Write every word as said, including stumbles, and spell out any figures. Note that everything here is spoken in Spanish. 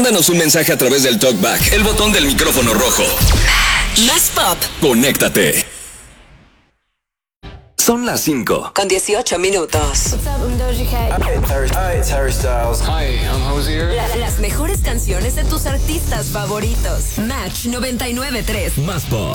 Mándanos un mensaje a través del TalkBack, el botón del micrófono rojo. Más pop. Conéctate. Son las cinco. Con dieciocho minutos. What's up, I'm Doja Cat. Hi, it's Harry Styles. Hi, I'm Hozier. La- las mejores canciones de tus artistas favoritos. Match noventa y nueve punto tres. Más pop.